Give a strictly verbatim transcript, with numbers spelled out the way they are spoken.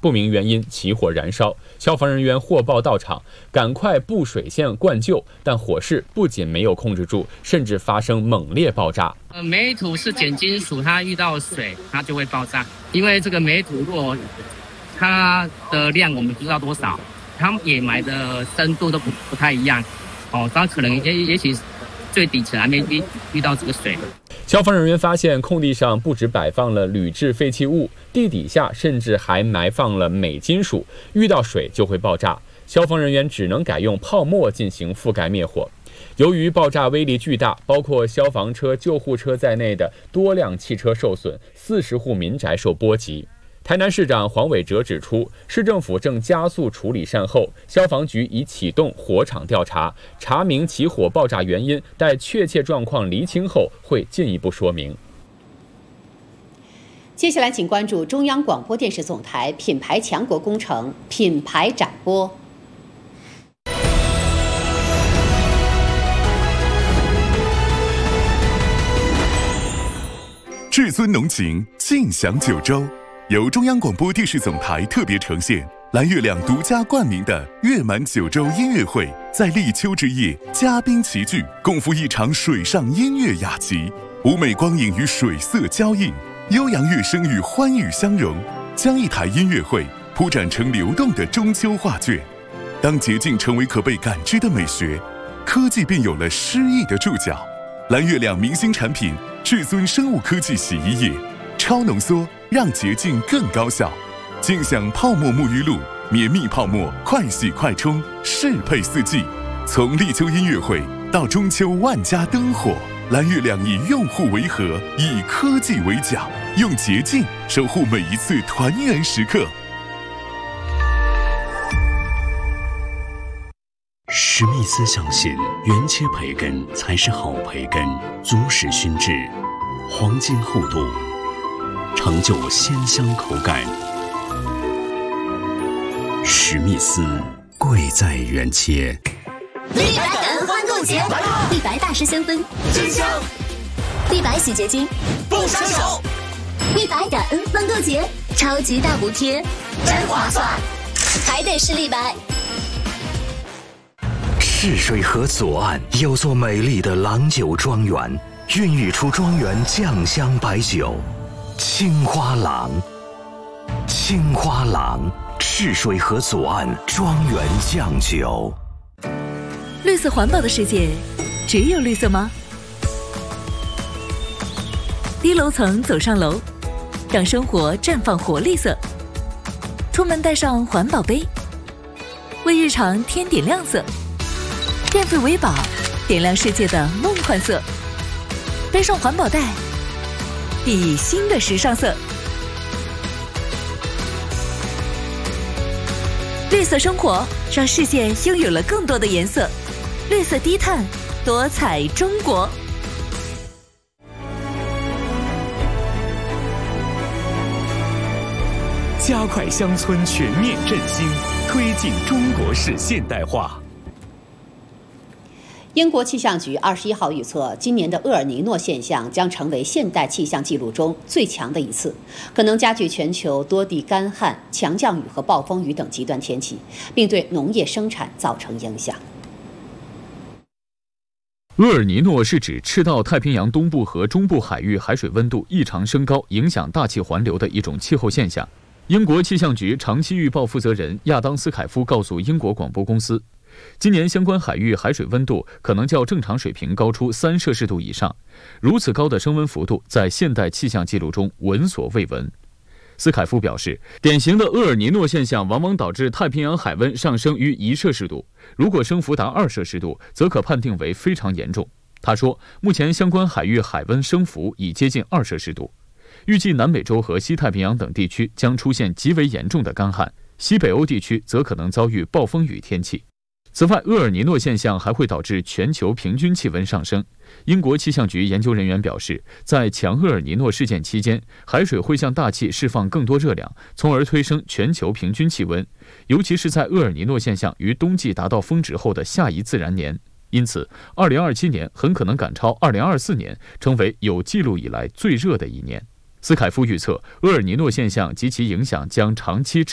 不明原因起火燃烧，消防人员获报到场，赶快布水线灌救，但火势不仅没有控制住，甚至发生猛烈爆炸。 呃，煤土是碱金属，它遇到水它就会爆炸，因为这个煤土如果它的量我们不知道多少，它掩埋的深度都不不太一样，哦，它可能也也许最底层还没遇遇到这个水。 消防人员发现空地上不止摆放了铝制废弃物，地底下甚至还埋放了镁金属，遇到水就会爆炸。消防人员只能改用泡沫进行覆盖灭火。由于爆炸威力巨大，包括消防车、救护车在内的多辆汽车受损，四十户民宅受波及。台南市长黄伟哲指出，市政府正加速处理善后，消防局已启动火场调查，查明起火爆炸原因，待确切状况厘清后会进一步说明。 接下来请关注中央广播电视总台品牌强国工程品牌展播。 至尊浓情尽享九州，由中央广播电视总台特别呈现，蓝月亮独家冠名的月满九州音乐会，在立秋之夜，嘉宾齐聚，共赴一场水上音乐雅集，舞美光影与水色交映，悠扬乐声与欢愉相融，将一台音乐会铺展成流动的中秋画卷。当洁净成为可被感知的美学，科技便有了诗意的注脚。蓝月亮明星产品至尊生物科技洗衣液，超浓缩让洁净更高效。尽享泡沫沐浴露，绵密泡沫，快洗快冲，适配四季。从立秋音乐会到中秋万家灯火，蓝月亮以用户为核，以科技为桨，用洁净守护每一次团圆时刻。 史密斯相信，原切培根才是好培根，足使熏制，黄金厚度，成就鲜香口感。史密斯，贵在原切。 立白感恩欢购节，立白大师香氛真香，立白洗洁精不伤手。立白感恩欢购节，超级大补贴，真划算，还得是立白。 泗水河左岸有座美丽的郎酒庄园，孕育出庄园酱香白酒，青花郎。青花郎，泗水河左岸庄园酱酒。 绿色环保的世界，只有绿色吗？低楼层走上楼，让生活绽放活绿色。出门带上环保杯，为日常添点亮色。变废为宝，点亮世界的梦幻色。背上环保袋，熠熠新的时尚色。绿色生活，让世界拥有了更多的颜色。绿色低碳，多彩中国。 加快乡村全面振兴，推进中国式现代化。 英国气象局二十一号预测，今年的厄尔尼诺现象将成为现代气象记录中最强的一次，可能加剧全球多地干旱、强降雨和暴风雨等极端天气，并对农业生产造成影响。 厄尔尼诺是指赤道太平洋东部和中部海域海水温度异常升高，影响大气环流的一种气候现象。英国气象局长期预报负责人亚当斯凯夫告诉英国广播公司，今年相关海域海水温度可能较正常水平高出三摄氏度以上，如此高的升温幅度在现代气象记录中闻所未闻。斯凯夫表示，典型的厄尔尼诺现象往往导致太平洋海温上升逾一摄氏度，如果升幅达二摄氏度，则可判定为非常严重。他说，目前相关海域海温升幅已接近二摄氏度，预计南美洲和西太平洋等地区将出现极为严重的干旱，西北欧地区则可能遭遇暴风雨天气。此外，厄尔尼诺现象还会导致全球平均气温上升。英国气象局研究人员表示，在强厄尔尼诺事件期间，海水会向大气释放更多热量，从而推升全球平均气温，尤其是在厄尔尼诺现象于冬季达到峰值后的下一自然年。因此，二零二七年很可能赶超二零二四年，成为有记录以来最热的一年。斯凯夫预测，厄尔尼诺现象及其影响将长期持